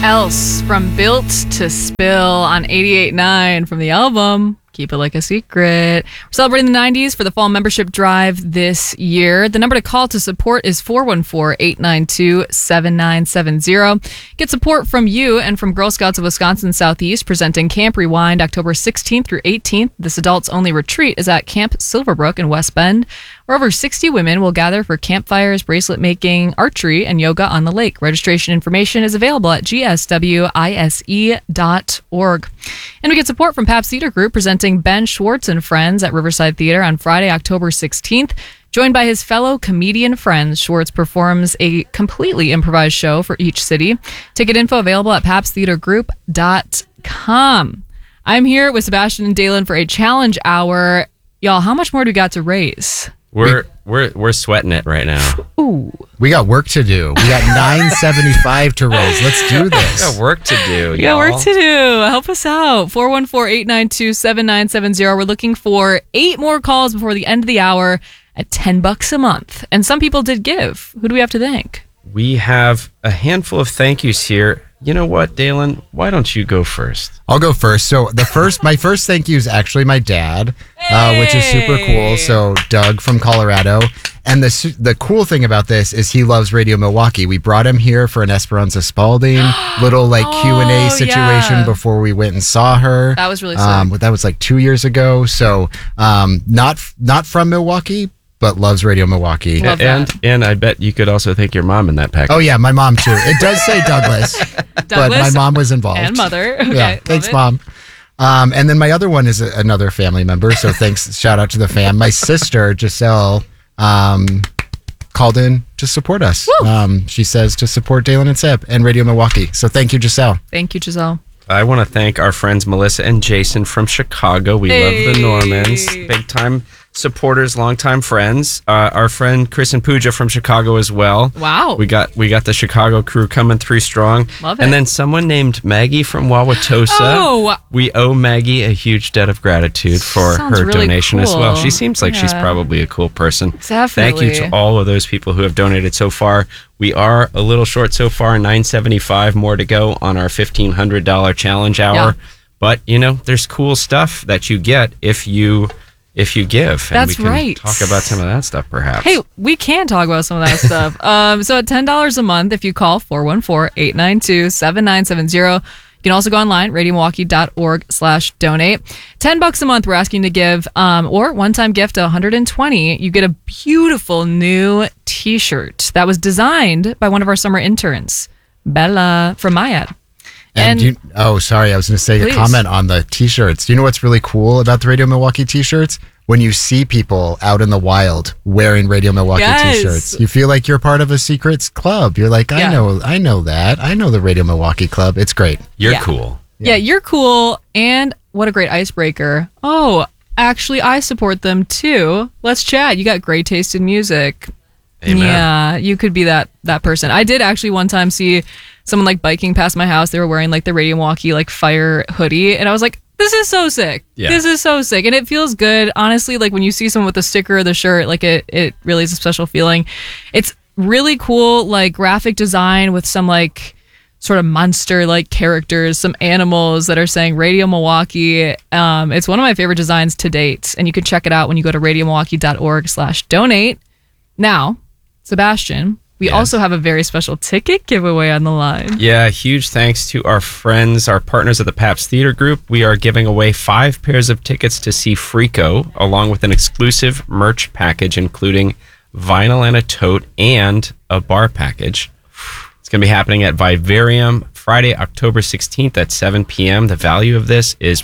Else from Built to Spill on 88.9 from the album Keep It Like a Secret. We're celebrating the 90s for the fall membership drive this year. The number to call to support is 414-892-7970. Get support from you and from Girl Scouts of Wisconsin Southeast presenting Camp Rewind October 16th through 18th. This adults only retreat is at Camp Silverbrook in West Bend, where over 60 women will gather for campfires, bracelet making, archery, and yoga on the lake. Registration information is available at gswise.org. And we get support from Pabst Theater Group presenting Ben Schwartz and Friends at Riverside Theater on Friday, October 16th. Joined by his fellow comedian friends, Schwartz performs a completely improvised show for each city. Ticket info available at pabsttheatergroup.com. I'm here with Sebastian and Dalen for a challenge hour. Y'all, how much more do we got to raise? We're sweating it right now. Ooh. We got work to do. We got $9.75 to raise. Let's do this. We got work to do. We got work to do. Help us out. 414-892-7970. We're looking for 8 more calls before the end of the hour at $10 a month. And some people did give. Who do we have to thank? We have a handful of thank yous here. You know what, Dalen? Why don't you go first? I'll go first. So my first thank you is actually my dad, which is super cool. So Doug from Colorado. And the cool thing about this is he loves Radio Milwaukee. We brought him here for an Esperanza Spalding little Q&A situation before we went and saw her. That was really sick. That was 2 years ago. So not from Milwaukee, but loves Radio Milwaukee. And I bet you could also thank your mom in that package. Oh, yeah, my mom, too. It does say Douglas, but my mom was involved. And mother. Okay, yeah, thanks, Mom. And then my other one is another family member, so thanks. Shout out to the fam. My sister, Giselle, called in to support us. She says to support Dalen and Seb and Radio Milwaukee. So thank you, Giselle. Thank you, Giselle. I want to thank our friends Melissa and Jason from Chicago. We love the Normans. Big time supporters, longtime friends. Our friend Chris and Pooja from Chicago as well. Wow. We got the Chicago crew coming through strong. Love it. And then someone named Maggie from Wauwatosa. Oh. We owe Maggie a huge debt of gratitude for her really donation as well. cool. She seems like she's probably a cool person. Definitely. Thank you to all of those people who have donated so far. We are a little short so far, $9.75 more to go on our $1,500 challenge hour. Yeah. But, there's cool stuff that you get if you give. And That's we can right. talk about some of that stuff, perhaps. Hey, we can talk about some of that stuff. So at $10 a month, if you call 414-892-7970, you can also go online, radiomilwaukee.org/donate. $10 a month we're asking to give, or one-time gift of $120. You get a beautiful new t-shirt that was designed by one of our summer interns, Bella from Mayad. Sorry, I was going to say Please. a comment on the t-shirts. Do you know what's really cool about the Radio Milwaukee t-shirts? When you see people out in the wild wearing Radio Milwaukee t-shirts, you feel like you're part of a secret club. You're like, I know that. I know the Radio Milwaukee Club. It's great. You're cool. Yeah, you're cool. And what a great icebreaker. Oh, actually, I support them too. Let's chat. You got great taste in music. Amen. Yeah, you could be that person. I did actually one time see someone biking past my house. They were wearing the Radio Milwaukee fire hoodie. And I was like, this is so sick. Yeah. This is so sick. And it feels good. Honestly, when you see someone with the sticker or the shirt, it really is a special feeling. It's really cool, graphic design with some sort of monster characters, some animals that are saying Radio Milwaukee. It's one of my favorite designs to date. And you can check it out when you go to radiomilwaukee.org/donate. Now, Sebastian, we also have a very special ticket giveaway on the line. Yeah, huge thanks to our friends, our partners at the Pabst Theater Group. We are giving away 5 pairs of tickets to see Freako, along with an exclusive merch package, including vinyl and a tote and a bar package. It's going to be happening at Vivarium Friday, October 16th at 7 p.m. The value of this is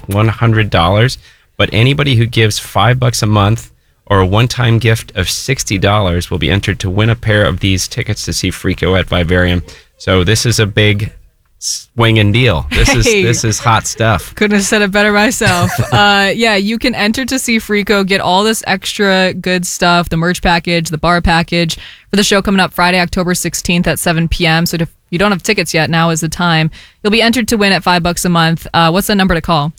$100, but anybody who gives $5 a month or a one-time gift of $60 will be entered to win a pair of these tickets to see Freako at Vivarium. So this is a big swinging deal. This is hot stuff. Couldn't have said it better myself. Yeah, you can enter to see Freako, get all this extra good stuff, the merch package, the bar package for the show coming up Friday, October 16th at 7 p.m. So if you don't have tickets yet, now is the time. You'll be entered to win at $5 a month. What's the number to call?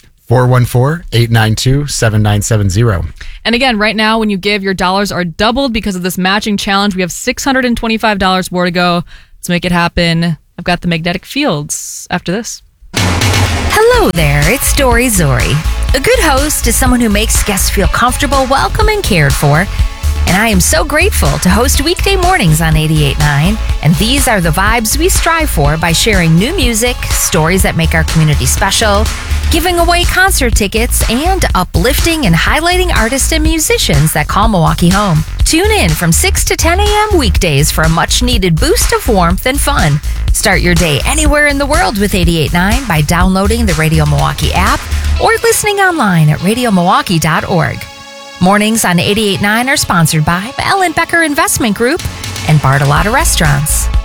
414-892-7970. And again, right now, when you give, your dollars are doubled because of this matching challenge. We have $625 more to go. Let's make it happen. I've got the magnetic fields after this. Hello there, it's Dory Zori. A good host is someone who makes guests feel comfortable, welcome, and cared for. And I am so grateful to host weekday mornings on 88.9. And these are the vibes we strive for by sharing new music, stories that make our community special, giving away concert tickets, and uplifting and highlighting artists and musicians that call Milwaukee home. Tune in from 6 to 10 a.m. weekdays for a much-needed boost of warmth and fun. Start your day anywhere in the world with 88.9 by downloading the Radio Milwaukee app or listening online at radiomilwaukee.org. Mornings on 88.9 are sponsored by Ellen Becker Investment Group and Bartolotta Restaurants.